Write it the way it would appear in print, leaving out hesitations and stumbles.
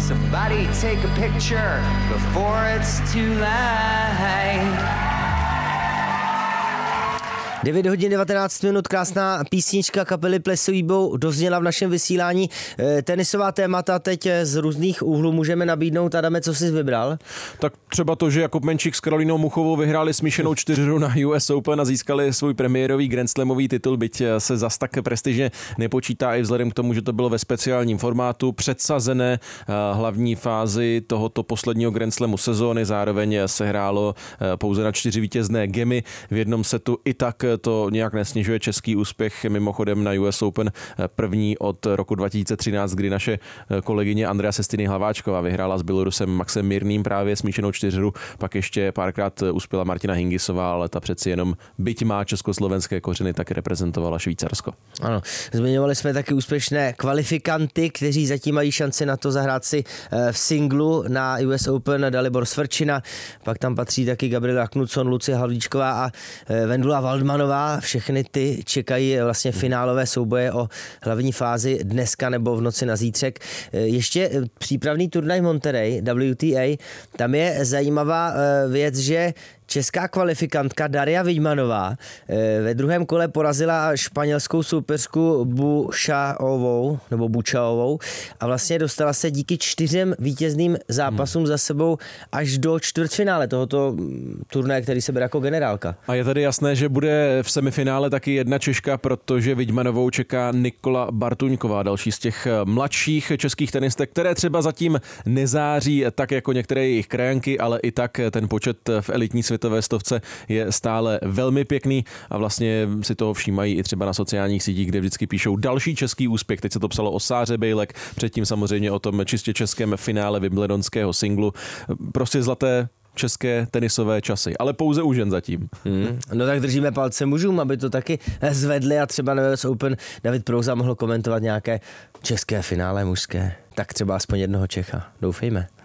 Somebody take a picture before it's too late. 9 hodin 19 minut, krásná písnička kapely Plesový Bow dozněla v našem vysílání. Tenisová témata teď z různých úhlů můžeme nabídnout. Adame, co jsi vybral? Tak třeba to, že Jakub Menčík s Karolínou Muchovou vyhráli smíšenou čtyřhru na US Open a získali svůj premiérový Grand Slamový titul, byť se zas tak prestižně nepočítá i vzhledem k tomu, že to bylo ve speciálním formátu, předsazené hlavní fázi tohoto posledního Grand Slamu sezóny, zároveň se hrálo pouze na 4 vítězné gemy v jednom setu. I tak to nějak nesnižuje český úspěch, mimochodem na US Open první od roku 2013, kdy naše kolegyně Andrea Sestiny-Hlaváčková vyhrála s Bělorusem Maxem Mirným právě smíšenou čtyřhru, pak ještě párkrát uspěla Martina Hingisová, ale ta přeci jenom, byť má československé kořeny, tak reprezentovala Švýcarsko. Ano, zmiňovali jsme taky úspěšné kvalifikanty, kteří zatím mají šanci na to zahrát si v singlu na US Open, Dalibor Svrčina, pak tam patří taky Gabriela Knudson, Lucie Havlíčková a Vendula Waldmanová. Všechny ty čekají vlastně finálové souboje o hlavní fázi dneska nebo v noci na zítřek. Ještě přípravný turnaj Monterey, WTA, tam je zajímavá věc, že česká kvalifikantka Daria Vidmanová ve druhém kole porazila španělskou soupeřku Bučaovou a vlastně dostala se díky 4 vítězným zápasům za sebou až do čtvrtfinále tohoto turnaje, který se bere jako generálka. A je tady jasné, že bude v semifinále taky jedna Češka, protože Vidmanovou čeká Nikola Bartuňková, další z těch mladších českých tenistek, které třeba zatím nezáří tak jako některé jejich krajanky, ale i tak ten počet v elitní světové stovce je stále velmi pěkný a vlastně si toho všímají i třeba na sociálních sítích, kde vždycky píšou další český úspěch. Teď se to psalo o Sáře Bejlek, předtím samozřejmě o tom čistě českém finále wimbledonského singlu. Prostě zlaté české tenisové časy, ale pouze u žen zatím. No tak držíme palce mužům, aby to taky zvedli a třeba na US Open David Prouza mohl komentovat nějaké české finále mužské. Tak třeba aspoň jednoho Čecha. Doufejme.